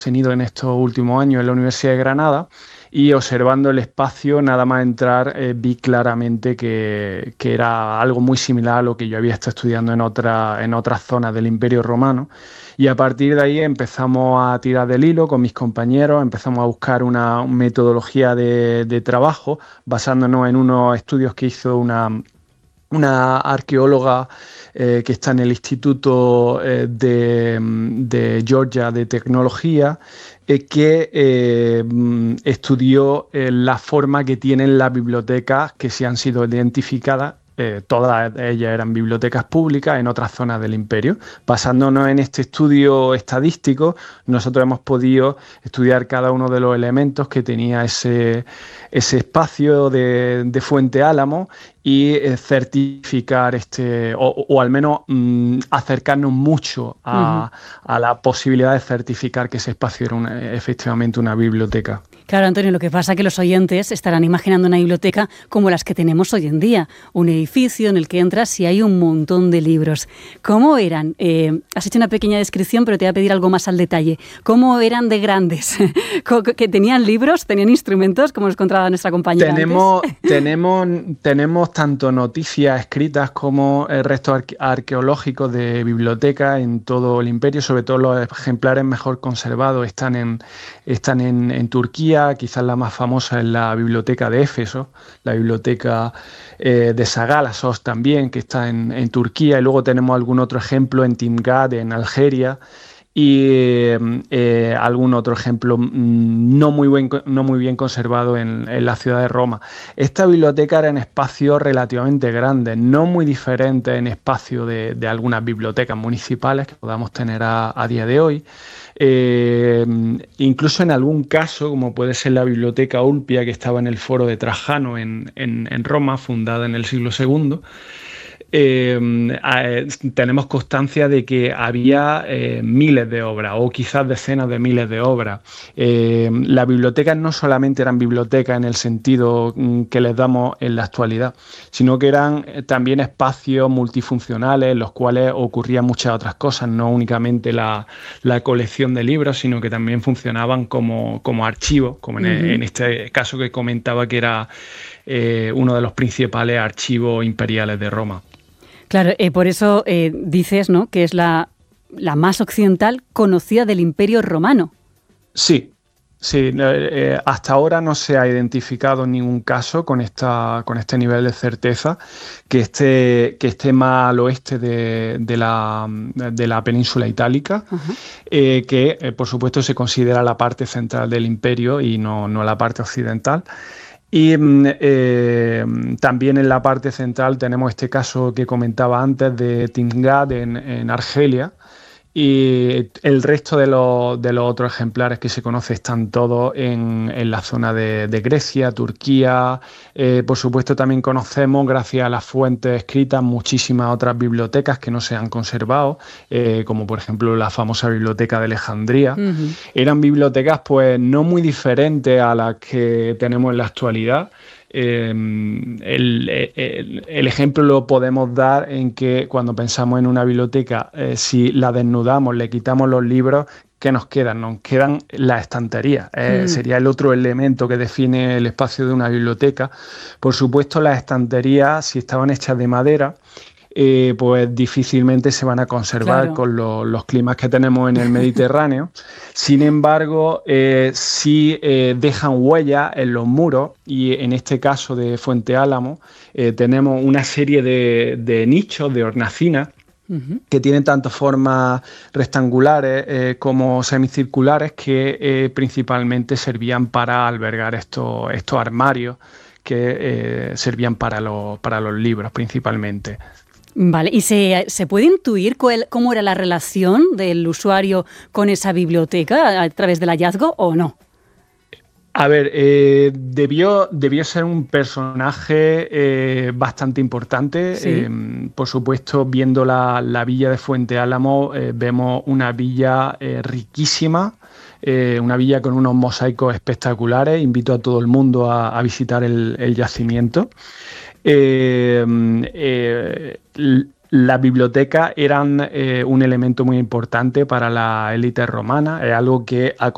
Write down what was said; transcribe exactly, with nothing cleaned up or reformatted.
tenido en estos últimos años en la Universidad de Granada, y observando el espacio, nada más entrar, eh, vi claramente que, que era algo muy similar a lo que yo había estado estudiando en, otra, en otras zonas del Imperio Romano. Y a partir de ahí empezamos a tirar del hilo con mis compañeros, empezamos a buscar una metodología de, de trabajo basándonos en unos estudios que hizo una, una arqueóloga eh, que está en el Instituto eh, de, de Georgia de Tecnología, eh, que eh, estudió eh, la forma que tienen las bibliotecas que se han sido identificadas. Eh, todas ellas eran bibliotecas públicas en otras zonas del imperio. Basándonos en este estudio estadístico, nosotros hemos podido estudiar cada uno de los elementos que tenía ese, ese espacio de, de Fuente Álamo y eh, certificar este, o, o al menos mmm, acercarnos mucho a, uh-huh. a la posibilidad de certificar que ese espacio era una, efectivamente una biblioteca. Claro, Antonio, lo que pasa es que los oyentes estarán imaginando una biblioteca como las que tenemos hoy en día, un edificio en el que entras y hay un montón de libros. ¿Cómo eran? Eh, has hecho una pequeña descripción, pero te voy a pedir algo más al detalle. ¿Cómo eran de grandes? ¿Que tenían libros, tenían instrumentos, como nos contaba nuestra compañera tenemos, antes? tenemos, tenemos tanto noticias escritas como eh, restos arque- arqueológicos de bibliotecas en todo el imperio, sobre todo los ejemplares mejor conservados están en, están en, en Turquía. Quizás la más famosa es la biblioteca de Éfeso, la biblioteca eh, de Sagalassos también, que está en, en Turquía, y luego tenemos algún otro ejemplo en Timgad, en Algeria, y eh, algún otro ejemplo mmm, no, muy buen, no muy bien conservado en, en la ciudad de Roma. Esta biblioteca era en espacios relativamente grandes, no muy diferentes en espacio de, de algunas bibliotecas municipales que podamos tener a, a día de hoy. Eh, incluso en algún caso, como puede ser la Biblioteca Ulpia, que estaba en el Foro de Trajano en, en, en Roma, fundada en el siglo segundo, Eh, eh, tenemos constancia de que había eh, miles de obras o quizás decenas de miles de obras. Eh, las bibliotecas no solamente eran bibliotecas en el sentido mm, que les damos en la actualidad, sino que eran eh, también espacios multifuncionales en los cuales ocurrían muchas otras cosas, no únicamente la, la colección de libros, sino que también funcionaban como, como archivos, como en, uh-huh. en este caso que comentaba que era eh, uno de los principales archivos imperiales de Roma. Claro, eh, por eso eh, dices, ¿no?, que es la, la más occidental conocida del Imperio Romano. Sí, sí. Eh, hasta ahora no se ha identificado ningún caso con, esta, con este nivel de certeza que esté, que esté más al oeste de, de, la, de la península itálica, uh-huh. eh, que eh, por supuesto se considera la parte central del imperio y no, no la parte occidental. Y eh, también en la parte central tenemos este caso que comentaba antes de Timgad en, en Argelia, y el resto de los, de los otros ejemplares que se conocen están todos en, en la zona de, de Grecia, Turquía. Eh, por supuesto también conocemos, gracias a las fuentes escritas, muchísimas otras bibliotecas que no se han conservado, eh, como por ejemplo la famosa biblioteca de Alejandría. Uh-huh. Eran bibliotecas pues no muy diferentes a las que tenemos en la actualidad. Eh, el, el, el ejemplo lo podemos dar en que cuando pensamos en una biblioteca, eh, si la desnudamos, le quitamos los libros, ¿qué nos quedan? Nos quedan las estanterías. Eh, mm. Sería el otro elemento que define el espacio de una biblioteca. Por supuesto, las estanterías, si estaban hechas de madera, Eh, pues difícilmente se van a conservar, claro, con lo, los climas que tenemos en el Mediterráneo. Sin embargo, eh, sí eh, dejan huella en los muros, y en este caso de Fuente Álamo eh, tenemos una serie de, de nichos, de hornacinas, uh-huh. que tienen tanto formas rectangulares eh, como semicirculares, que eh, principalmente servían para albergar estos, estos armarios que eh, servían para, lo, para los libros principalmente. Vale, ¿y se, se puede intuir cuál, cómo era la relación del usuario con esa biblioteca a través del hallazgo o no? A ver, eh, debió, debió ser un personaje eh, bastante importante. Sí. Eh, por supuesto, viendo la, la villa de Fuente Álamo, eh, vemos una villa eh, riquísima, eh, una villa con unos mosaicos espectaculares. Invito a todo el mundo a, a visitar el, el yacimiento. Eh, eh, Las bibliotecas eran eh, un elemento muy importante para la élite romana, es algo que ha